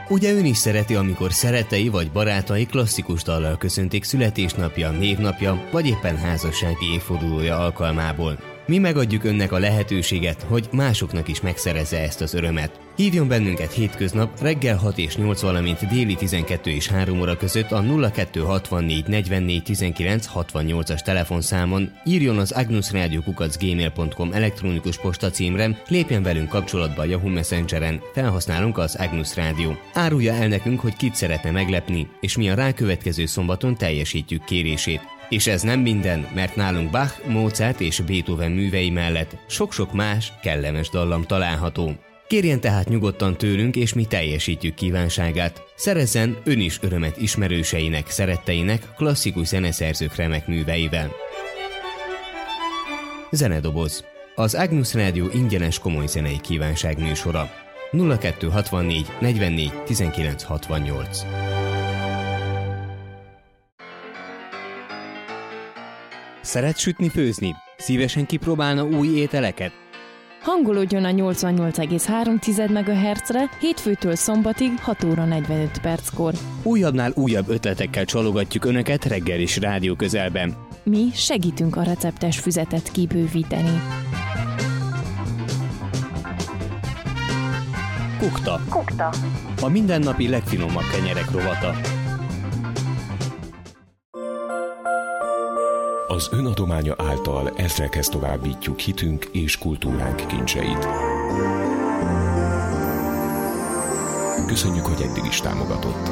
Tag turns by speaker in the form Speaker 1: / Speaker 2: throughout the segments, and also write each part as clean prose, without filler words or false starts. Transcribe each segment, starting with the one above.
Speaker 1: Ugye ön is szereti, amikor szerettei vagy barátai klasszikus dallal köszöntik születésnapja, névnapja, vagy éppen házassági évfordulója alkalmából. Mi megadjuk önnek a lehetőséget, hogy másoknak is megszerezze ezt az örömet. Hívjon bennünket hétköznap reggel 6 és 8, valamint déli 12 és 3 óra között a 0264 44 19 68-as telefonszámon, írjon az agnusradio@gmail.com elektronikus postacímre, lépjen velünk kapcsolatba a Yahoo Messengeren, felhasználunk az Agnus Rádió. Árulja el nekünk, hogy kit szeretne meglepni, és mi a rákövetkező szombaton teljesítjük kérését. És ez nem minden, mert nálunk Bach, Mozart és Beethoven művei mellett sok-sok más, kellemes dallam található. Kérjen tehát nyugodtan tőlünk, és mi teljesítjük kívánságát. Szerezzen ön is örömet ismerőseinek, szeretteinek, klasszikus zeneszerzők remek műveivel. Zenedoboz. Az Agnus Rádió ingyenes komoly zenei kívánság műsora. 0264 44 19 68. Szeret sütni, főzni? Szívesen kipróbálna új ételeket?
Speaker 2: Hangolódjon a 88,3 MHz-re hétfőtől szombatig 6 óra 45 perckor.
Speaker 1: Újabbnál újabb ötletekkel csalogatjuk Önöket reggelis rádió közelben.
Speaker 2: Mi segítünk a receptes füzetet kibővíteni.
Speaker 1: Kukta. A mindennapi legfinomabb kenyerek rovata.
Speaker 3: Az önadománya által ezrekhez továbbítjuk hitünk és kultúránk kincseit. Köszönjük, hogy eddig is támogatott.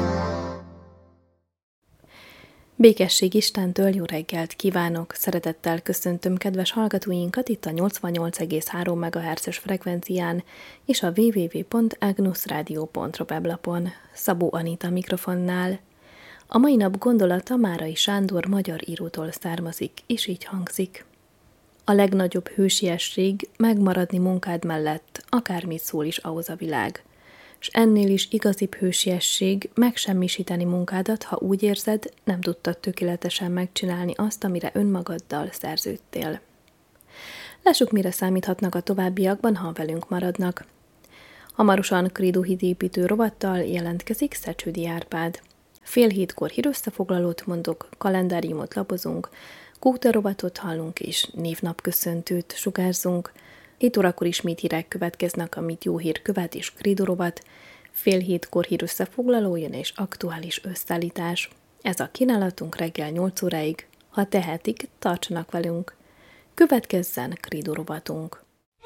Speaker 4: Békesség Istentől, jó reggelt kívánok! Szeretettel köszöntöm kedves hallgatóinkat itt a 88,3 MHz-es frekvencián és a www.agnusradio.ru weblapon. Szabó Anita mikrofonnál. A mai nap gondolata Márai Sándor magyar írótól származik, és így hangzik. A legnagyobb hősiesség megmaradni munkád mellett, akármit szól is ahhoz a világ. S ennél is igazibb hősiesség megsemmisíteni munkádat, ha úgy érzed, nem tudtad tökéletesen megcsinálni azt, amire önmagaddal szerződtél. Lássuk, mire számíthatnak a továbbiakban, ha velünk maradnak. Hamarosan Credo hitépítő rovattal jelentkezik Szecsődi Árpád. 6:30 hírösszefoglalót mondok, kalendáriumot lapozunk, Kóta rovatot hallunk és névnapköszöntőt sugárzunk. 7 órakor ismét hírek következnek, amit jó hír követ és Credo rovat. 6:30 hírösszefoglaló jön és aktuális összeállítás. Ez a kínálatunk reggel 8 óráig. Ha tehetik, tartsanak velünk. Következzen Credo rovatunk.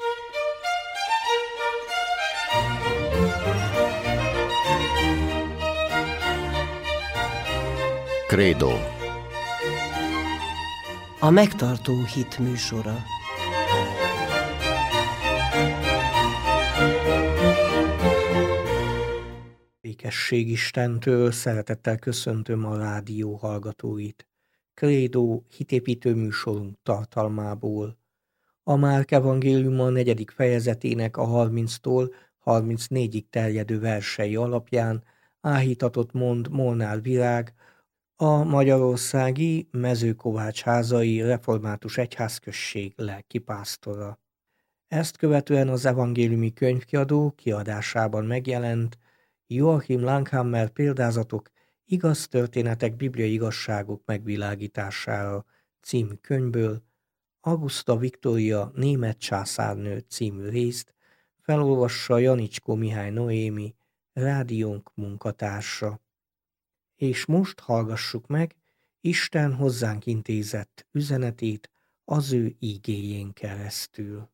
Speaker 5: Credo. A megtartó hit műsora.
Speaker 6: Békesség Istentől, szeretettel köszöntöm a rádió hallgatóit. Credo hitépítő műsorunk tartalmából. A Márk evangéliuma 4. fejezetének a 30-tól 34-ig terjedő versei alapján áhítatot mond Molnár Virág, a magyarországi Mezőkovácsházai Református Egyházközség lelkipásztora. Ezt követően az evangéliumi könyvkiadó kiadásában megjelent Joachim Langhammer példázatok, igaz történetek, bibliai igazságok megvilágítására című könyvből Auguszta Viktória német császárnő című részt felolvassa Janicskó Mihály Noémi, rádiónk munkatársa. És most hallgassuk meg Isten hozzánk intézett üzenetét az ő ígéjén keresztül.